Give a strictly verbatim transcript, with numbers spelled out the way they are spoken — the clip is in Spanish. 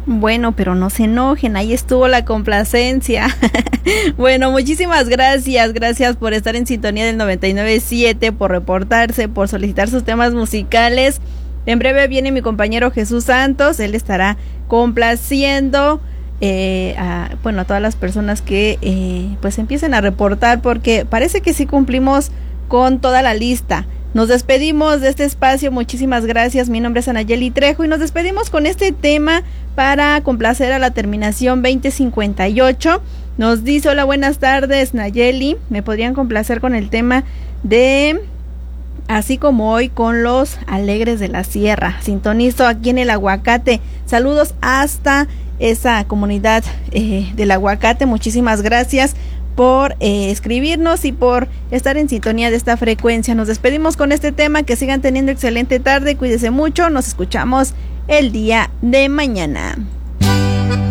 Bueno, pero no se enojen, ahí estuvo la complacencia. Bueno, muchísimas gracias, gracias por estar en sintonía del noventa y nueve punto siete, por reportarse, por solicitar sus temas musicales. En breve viene mi compañero Jesús Santos, él estará complaciendo eh, a, bueno, a todas las personas que eh, pues empiecen a reportar, porque parece que sí cumplimos con toda la lista. Nos despedimos de este espacio, muchísimas gracias, mi nombre es Anayeli Trejo y nos despedimos con este tema para complacer a la terminación veinte cincuenta y ocho. Nos dice: hola, buenas tardes Nayeli, me podrían complacer con el tema de Así como hoy con los Alegres de la Sierra. Sintonizo aquí en el Aguacate. Saludos hasta esa comunidad eh, del Aguacate, muchísimas gracias por eh, escribirnos y por estar en sintonía de esta frecuencia. Nos despedimos con este tema, que sigan teniendo excelente tarde, cuídense mucho, nos escuchamos el día de mañana.